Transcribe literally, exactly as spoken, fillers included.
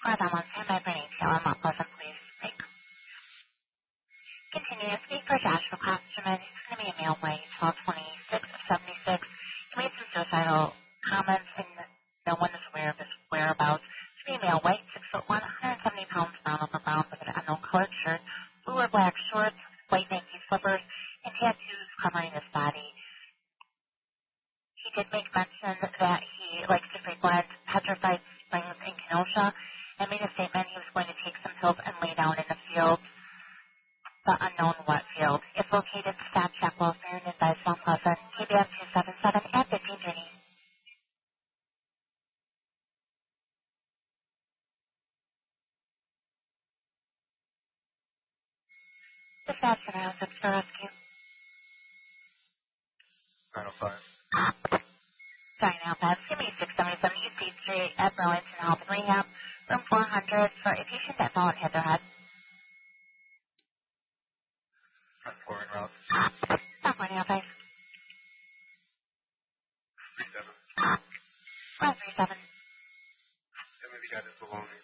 Five on one standby for an A T L. I'm not pleasant, please. Thanks. Continue. Speak for Joshua Klosterman. He's going to be a male white, twelve twenty-six seventy-six. He made some suicidal comments, and no one is aware of his whereabouts. He's a male white, six foot one, one hundred seventy pounds, brown over brown, with an unknown colored shirt, blue or black shorts, white Nike slippers, and tattoos covering his body. He did make mention that he likes to frequent Petrified Springs in Kenosha, and made a statement he was going to take some pills and lay down in the field, the unknown what field. It's located Staff Chapel, Farron by South Pleasant, K B S two seventy-seven at fifteen thirty. This afternoon, it's for rescue. nine oh five. Sorry, now, Pat. Give me six seventy-seven East Beach Street at Burlington Health and Rehab, room four hundred, for a patient that fell and hit their head. ten four en route. Stop right now, guys. three seven. one three seven. Yeah, maybe got his belongings.